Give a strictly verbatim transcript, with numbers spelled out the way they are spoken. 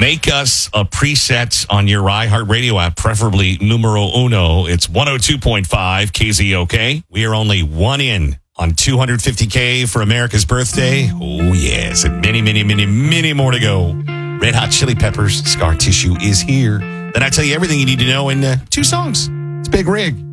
Make us a preset on your iHeartRadio app, preferably numero uno. It's one oh two point five K Z O K. We are only one in on two hundred fifty K for America's birthday. Oh, yes. And many, many, many, many more to go. Red Hot Chili Peppers, Scar Tissue is here. Then I tell you everything you need to know in uh, two songs. It's Big Rig.